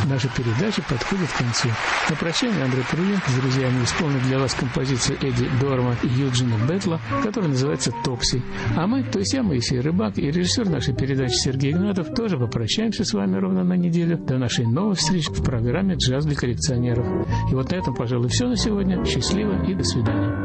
наша передача подходит к концу. На прощание Андрей Кириленко с друзьями исполнит для вас композицию Эдди Дорма и Юджина Бетла, которая называется «Топси». А мы, то есть я, Моисей Рыбак, и режиссер нашей передачи Сергей Игнатов, тоже попрощаемся с вами ровно на неделю до нашей новой встречи в программе «Джаз для коллекционеров». И вот на этом, пожалуй, все на сегодня. Счастливо и до свидания.